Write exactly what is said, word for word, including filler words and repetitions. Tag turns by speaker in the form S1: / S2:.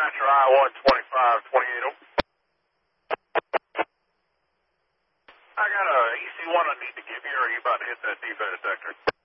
S1: dispatcher I one twenty-five twenty-eight. I got a E C one I need to give you, or are you about to hit that defect detector?